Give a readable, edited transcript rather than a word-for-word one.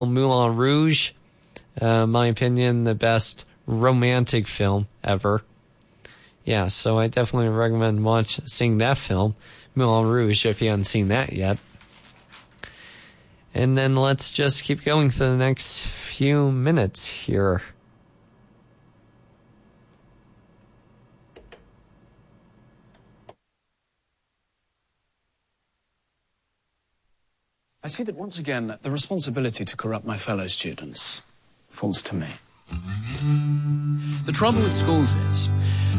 Moulin Rouge, my opinion, the best romantic film ever. Yeah, so I definitely recommend seeing that film, Moulin Rouge, if you haven't seen that yet. And then let's just keep going for the next few minutes here. I see that once again, the responsibility to corrupt my fellow students falls to me. The trouble with schools is